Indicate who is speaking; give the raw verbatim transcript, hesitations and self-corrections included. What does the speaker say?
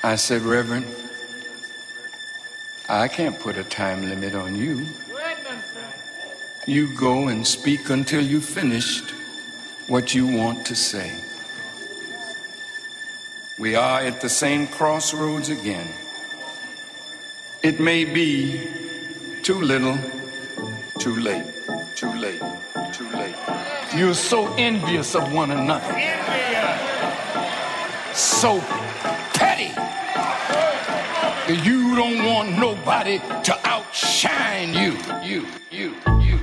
Speaker 1: I said, Reverend, I can't put a time limit on you. You go and speak until you finished what you want to say. We are at the same crossroads again. It may be too little, too late, too late, too late. You're so envious of one another. So petty. You don't want nobody to outshine you, you, you.